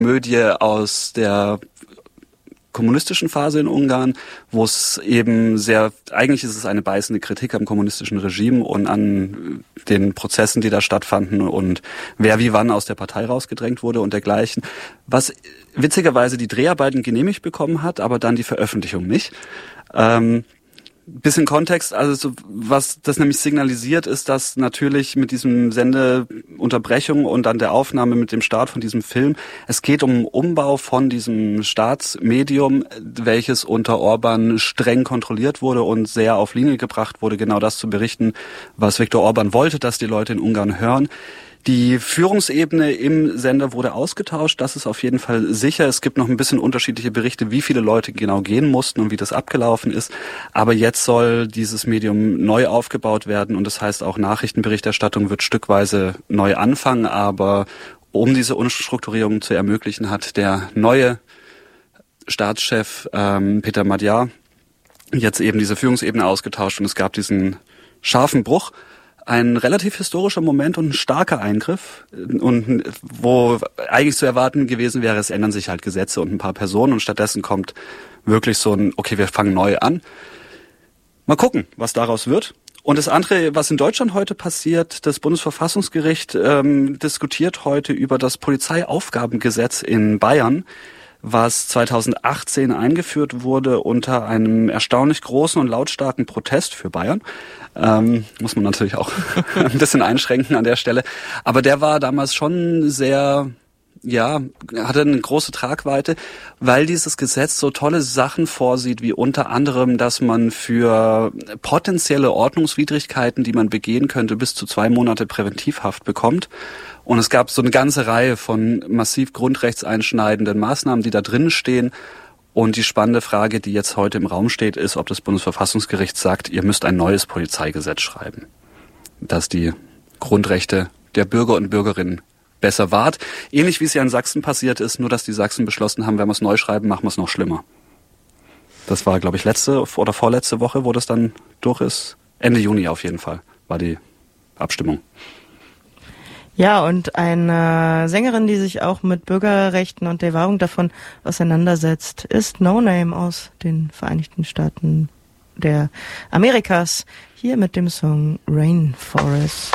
Komödie aus der kommunistischen Phase in Ungarn, wo es eben eigentlich ist es eine beißende Kritik am kommunistischen Regime und an den Prozessen, die da stattfanden und wer wie wann aus der Partei rausgedrängt wurde und dergleichen. Was witzigerweise die Dreharbeiten genehmigt bekommen hat, aber dann die Veröffentlichung nicht. Bisschen Kontext, also was das nämlich signalisiert, ist, dass natürlich mit diesem Sendeunterbrechung und dann der Aufnahme mit dem Start von diesem Film, es geht um Umbau von diesem Staatsmedium, welches unter Orban streng kontrolliert wurde und sehr auf Linie gebracht wurde, genau das zu berichten, was Viktor Orban wollte, dass die Leute in Ungarn hören. Die Führungsebene im Sender wurde ausgetauscht, das ist auf jeden Fall sicher. Es gibt noch ein bisschen unterschiedliche Berichte, wie viele Leute genau gehen mussten und wie das abgelaufen ist. Aber jetzt soll dieses Medium neu aufgebaut werden und das heißt auch Nachrichtenberichterstattung wird stückweise neu anfangen. Aber um diese Umstrukturierung zu ermöglichen, hat der neue Staatschef Peter Magyar jetzt eben diese Führungsebene ausgetauscht und es gab diesen scharfen Bruch. Ein relativ historischer Moment und ein starker Eingriff und wo eigentlich zu erwarten gewesen wäre, es ändern sich halt Gesetze und ein paar Personen und stattdessen kommt wirklich so ein, okay, wir fangen neu an. Mal gucken, was daraus wird. Und das andere, was in Deutschland heute passiert, das Bundesverfassungsgericht diskutiert heute über das Polizeiaufgabengesetz in Bayern, was 2018 eingeführt wurde unter einem erstaunlich großen und lautstarken Protest für Bayern. Muss man natürlich auch ein bisschen einschränken an der Stelle. Aber der war damals schon sehr, hatte eine große Tragweite, weil dieses Gesetz so tolle Sachen vorsieht, wie unter anderem, dass man für potenzielle Ordnungswidrigkeiten, die man begehen könnte, bis zu 2 Monate Präventivhaft bekommt. Und es gab so eine ganze Reihe von massiv grundrechtseinschneidenden Maßnahmen, die da drin stehen. Und die spannende Frage, die jetzt heute im Raum steht, ist, ob das Bundesverfassungsgericht sagt, ihr müsst ein neues Polizeigesetz schreiben, das die Grundrechte der Bürger und Bürgerinnen besser wahrt. Ähnlich wie es ja in Sachsen passiert ist, nur dass die Sachsen beschlossen haben, wenn wir es neu schreiben, machen wir es noch schlimmer. Das war, glaube ich, letzte oder vorletzte Woche, wo das dann durch ist. Ende Juni auf jeden Fall war die Abstimmung. Ja, und eine Sängerin, die sich auch mit Bürgerrechten und der Wahrung davon auseinandersetzt, ist No Name aus den Vereinigten Staaten der Amerikas. Hier mit dem Song Rainforest.